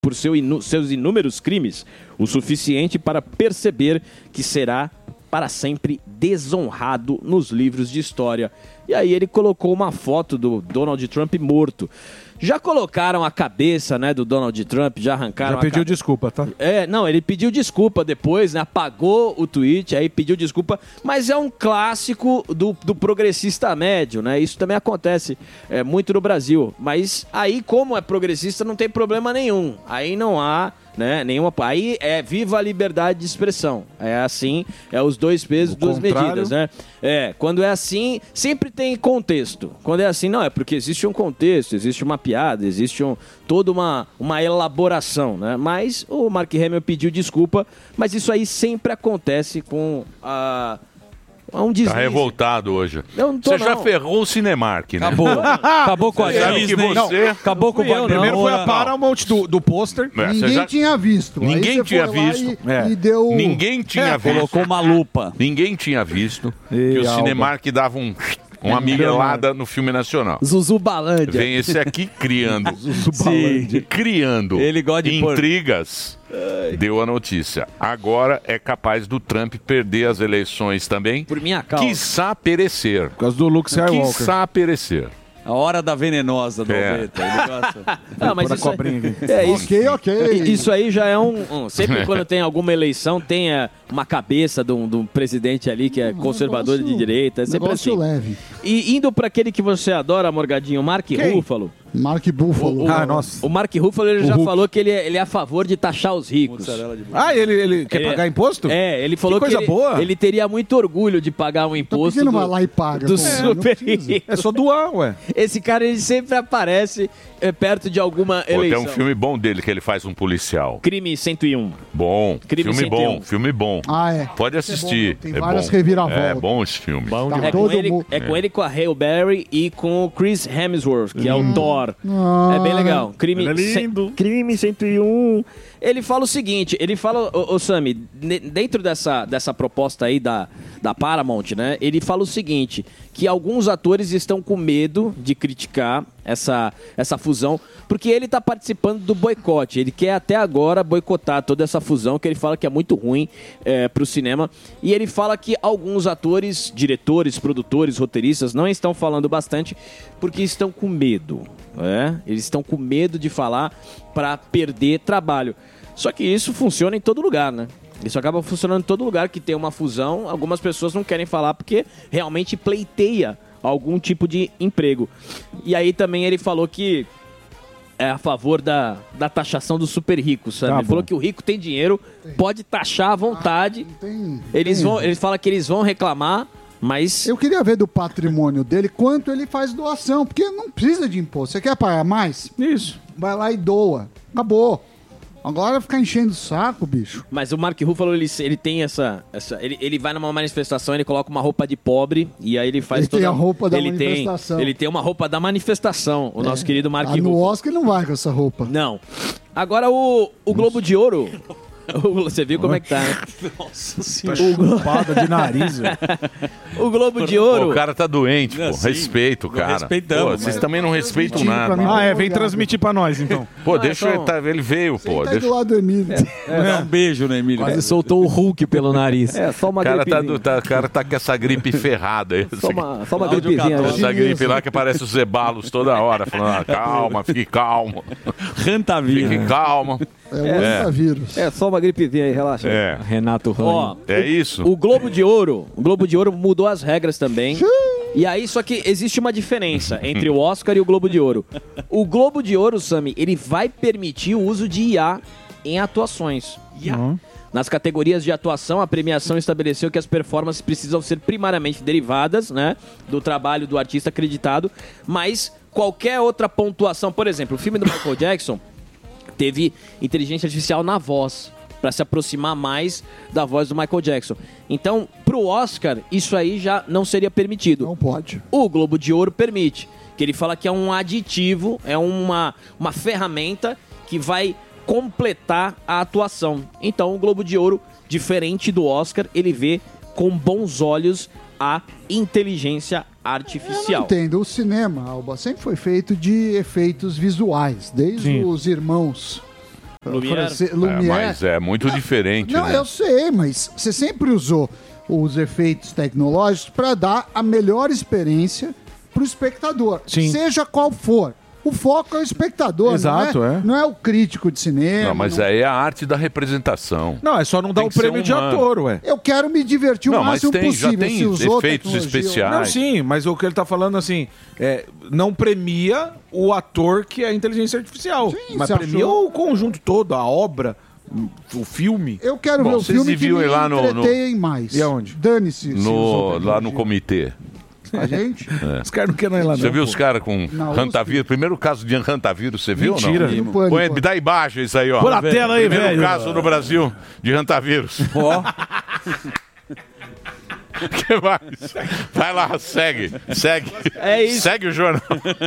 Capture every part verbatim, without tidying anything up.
por seu inu- seus inúmeros crimes, o suficiente para perceber que será para sempre desonrado nos livros de história. E aí ele colocou uma foto do Donald Trump morto. Já colocaram a cabeça, né, do Donald Trump, já arrancaram. Já pediu a ca... desculpa, tá? É, não, ele pediu desculpa depois, né, apagou o tweet, aí pediu desculpa, mas é um clássico do, do progressista médio, né? Isso também acontece é, muito no Brasil. Mas aí, como é progressista, não tem problema nenhum. Aí não há, né, nenhuma. Aí é viva a liberdade de expressão. É assim, é os dois pesos, O duas contrário. medidas, né? É, quando é assim, sempre tem contexto. Quando é assim, não, é porque existe um contexto, existe uma piada, existe um, toda uma, uma elaboração, né? Mas o Mark Hamill pediu desculpa, mas isso aí sempre acontece com a... um deslize. Tá revoltado hoje. Eu não tô, Você já não. ferrou o Cinemark, né? Acabou. Acabou com a Você sabe que Disney. você... Não, acabou com o Fui eu, Wagner. não. Primeiro foi a Não. Paramount do, do pôster. É, você Ninguém já- tinha visto. Aí Ninguém você tinha foi lá visto. E, É. e deu... Ninguém tinha visto. Colocou uma lupa. Ninguém tinha visto E que o Alba. Cinemark dava um, uma miguelada no filme nacional. Zuzu Balândia. Vem esse aqui criando, Sim. criando Ele gosta de pôr- intrigas. Deu a notícia. Agora é capaz do Trump perder as eleições também. Por minha causa. Quiçá perecer. Por causa do Luke Skywalker. Quiçá perecer. A hora da venenosa do É. Alberto. Ele gosta. Não, mas Pôr a isso, cobrinha aqui. é, isso, Ok, ok. isso aí já é um... um- sempre quando tem alguma eleição, tem é, uma cabeça de um, de um presidente ali que é conservador de negócio- direita. É sempre Negócio assim. leve. E indo para aquele que você adora, Morgadinho, Mark Quem? Ruffalo. Mark Buffalo. Ah, nossa. O Mark Ruffalo ele O já Hulk. falou que ele é, ele é a favor de taxar os ricos. Ah, ele, ele quer Ele- pagar imposto? É, ele falou que, coisa ele, boa. ele teria muito orgulho de pagar um Por imposto que não do, vai lá e paga? do pô? Não super precisa. rico. É só doar, ué. Esse cara ele sempre aparece é, perto de alguma Pô, tem eleição. um filme bom dele que ele faz um policial. Crime cento e um. Bom. Crime filme cento e um. bom, filme bom. Ah, é. Pode assistir. Tem é várias bom. reviravoltas. É bom esse filme. Tá É com, todo ele, mundo- é com ele, com a Halle Berry e com o Chris Hemsworth, que é o Thor. Ah, É bem legal. Crime, Ele é lindo. cem- crime cento e um. Ele fala o seguinte, ele fala, ô, ô Sami, ne- dentro dessa, dessa proposta aí da, da Paramount, né? Ele fala o seguinte, que alguns atores estão com medo de criticar essa, essa fusão, porque ele está participando do boicote. Ele quer até agora boicotar toda essa fusão, que ele fala que é muito ruim é, para o cinema. E ele fala que alguns atores, diretores, produtores, roteiristas não estão falando bastante porque estão com medo. Né? Eles estão com medo de falar para perder trabalho. Só que isso funciona em todo lugar, né? Isso acaba funcionando em todo lugar que tem uma fusão. Algumas pessoas não querem falar porque realmente pleiteia algum tipo de emprego. E aí também ele falou que é a favor da, da taxação dos super ricos, sabe? Tá Ele falou bom. que o rico tem dinheiro, pode taxar à vontade. tem- Eles tem- vão, ele fala que eles vão reclamar, mas Eu queria ver do patrimônio dele quanto ele faz doação, porque não precisa de imposto. Você quer pagar mais? Isso. Vai lá e doa. Acabou. Agora ficar enchendo o saco, bicho. Mas o Mark Ruffalo, ele, ele tem essa... essa ele, ele vai numa manifestação, ele coloca uma roupa de pobre e aí ele faz Ele toda... tem a roupa da ele manifestação. Tem, ele tem uma roupa da manifestação, o nosso querido Mark Ah, no Ruffalo. Oscar ele não vai com essa roupa. Não. Agora o, o Globo de Ouro... Você viu como é que tá, né? Nossa Tá senhora. chupada de nariz, velho. O Globo de Pô, Ouro... o cara tá doente, Não, pô. sim. Respeito, Não cara. respeitamos, Pô, vocês mas- também não respeitam Transmitindo pra nada. mim. Ah, é, vem transmitir pra nós, então. Pô, Ah, deixa então- eu... tá, ele veio, pô. Tá aí Deixa... do lado do Emílio. Dá um beijo, né, Emílio? Quase soltou o Hulk pelo nariz. É, só uma O cara tá, gripezinha. do- tá, o cara tá com essa gripe ferrada. aí. Só uma, só uma Áudio gripezinha. católico. Essa gripe lá que parece os zebalos toda hora. Falando, ah, calma, fique calmo. Rantavira. Fique calma. É o antavírus. É, só uma gripezinha aí, relaxa. É, Renato Ó, Rani. é isso. o Globo de Ouro, o Globo de Ouro mudou as regras também. E aí, só que existe uma diferença entre o Oscar e o Globo de Ouro. O Globo de Ouro, Sami, ele vai permitir o uso de I A em atuações. Nas categorias de atuação, a premiação estabeleceu que as performances precisam ser primariamente derivadas, né, do trabalho do artista acreditado, mas qualquer outra pontuação, por exemplo, o filme do Michael Jackson teve inteligência artificial na voz, para se aproximar mais da voz do Michael Jackson. Então, pro Oscar, isso aí já não seria permitido. Não pode. O Globo de Ouro permite, que ele fala que é um aditivo, é uma, uma ferramenta que vai completar a atuação. Então, o Globo de Ouro, diferente do Oscar, ele vê com bons olhos a inteligência Eu não artificial. entendo. O cinema, Alba, sempre foi feito de efeitos visuais. Desde Sim. os irmãos francês, É, Lumière. mas é muito diferente, Não, né? eu sei, mas você sempre usou os efeitos tecnológicos para dar a melhor experiência para o espectador, Sim. seja qual for. O foco é o espectador, Exato, não, é, é. não é o crítico de cinema. Não, mas não- aí é a arte da representação. Não, é só não dar Tem o que ser prêmio de humano. ator, ué. Eu quero me divertir o Não, mas máximo tem- já possível. tem Se usou efeitos tecnologia- especiais. Não, sim, mas o que ele tá falando assim, é, não premia o ator que é a inteligência artificial. Sim, mas você premia achou? o conjunto todo, a obra, o filme. Eu quero Bom, ver o vocês filme que deviam me ir lá no- no- entretenha mais. E aonde? Dane-se. se usou No, lá tecnologia. no comitê. A gente? Os caras não querem ir lá, Você não. viu pô. os caras com Na U S P. hantavírus? Primeiro caso de hantavírus, você viu Mentira. ou não? No Pânico. Põe, me dá embaixo isso aí, ó. Põe na tela aí, Primeiro velho. caso no Brasil de hantavírus. Ó, que mais? Vai lá, segue. Segue. É isso. Segue o jornal.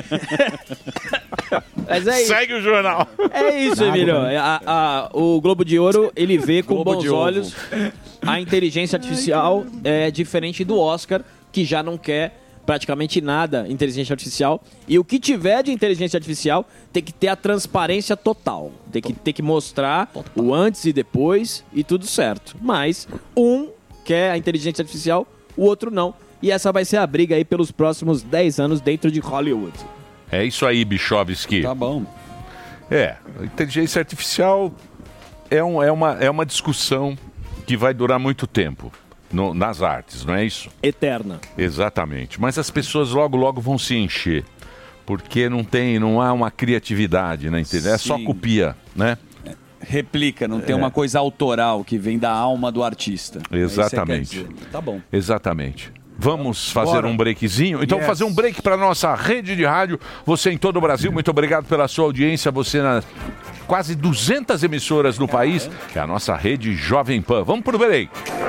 Mas é isso. Segue o jornal. É isso, Emílio. A- a- o Globo de Ouro, ele vê com Globo bons de ovo. olhos a inteligência artificial é diferente do Oscar, que já não quer praticamente nada inteligência artificial. E o que tiver de inteligência artificial tem que ter a transparência total. Tem que ter que mostrar o antes e depois e tudo certo. Mas um quer a inteligência artificial, o outro não. E essa vai ser a briga aí pelos próximos dez anos dentro de Hollywood. É isso aí, Bichovski. tá bom. É, a inteligência artificial é, um, é, uma, é uma discussão que vai durar muito tempo no- nas artes, não é isso? Eterna. Exatamente. Mas as pessoas logo, logo vão se encher. Porque não tem, não há uma criatividade, né? Entendeu? É só Sim. copia, né? Replica, não tem uma coisa autoral que vem da alma do artista. É isso que você quer Exatamente. dizer. Tá bom. Exatamente. Vamos fazer Bora. um breakzinho? Então, Yes. fazer um break para nossa rede de rádio. Você em todo o Brasil, muito obrigado pela sua audiência. Você nas quase duzentas emissoras no país. É a nossa rede Jovem Pan. Vamos pro break.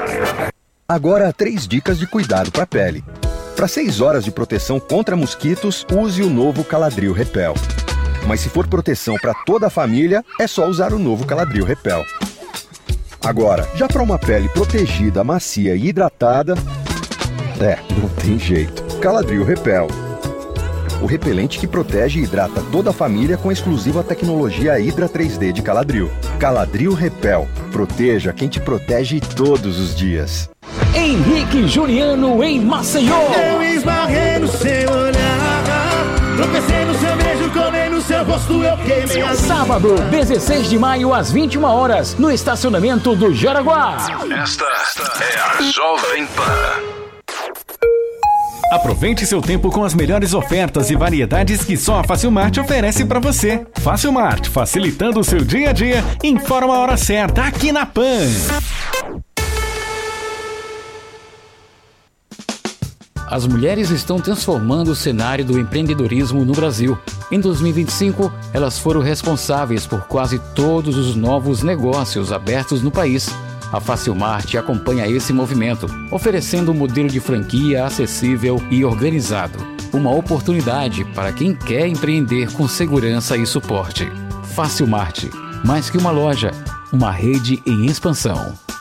Agora, três dicas de cuidado para a pele. Para seis horas de proteção contra mosquitos, use o novo Caladril Repel. Mas se for proteção para toda a família, é só usar o novo Caladril Repel. Agora, já para uma pele protegida, macia e hidratada, é, não tem jeito. Caladril Repel. O repelente que protege e hidrata toda a família com a exclusiva tecnologia Hydra três D de Caladril. Caladril Repel. Proteja quem te protege todos os dias. Henrique Juliano em Maceió. Eu esbarrei no seu olhar, tropecei no seu beijo, colei no seu rosto, eu queimei as... Sábado, dezesseis de maio, às vinte e uma horas, no estacionamento do Jaraguá. Esta é a Jovem Pan. Aproveite seu tempo com as melhores ofertas e variedades que só a Facilmart oferece para você. Facilmart, facilitando o seu dia a dia. Informa a hora certa aqui na Pan. As mulheres estão transformando o cenário do empreendedorismo no Brasil. Em dois mil e vinte e cinco, elas foram responsáveis por quase todos os novos negócios abertos no país. A Facilmart acompanha esse movimento, oferecendo um modelo de franquia acessível e organizado. Uma oportunidade para quem quer empreender com segurança e suporte. Facilmart, mais que uma loja, uma rede em expansão.